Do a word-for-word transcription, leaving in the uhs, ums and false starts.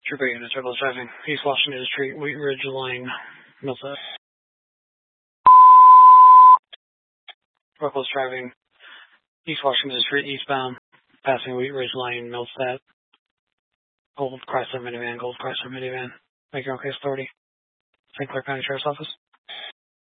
Trooper units, rebels driving East Washington Street, Wheat Ridge Line, Millsap. Rebels driving East Washington Street, eastbound, passing Wheat Ridge Line, Millsap. Gold Chrysler minivan, Gold Chrysler minivan. Make your own case authority. Saint Clair County Sheriff's Office.